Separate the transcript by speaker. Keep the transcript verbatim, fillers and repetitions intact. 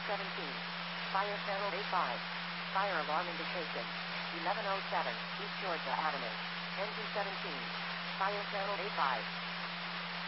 Speaker 1: seventeen. Fire channel A five. Fire alarm indication. eleven oh seven, East Georgia Avenue. Engine seventeen. Fire channel A five.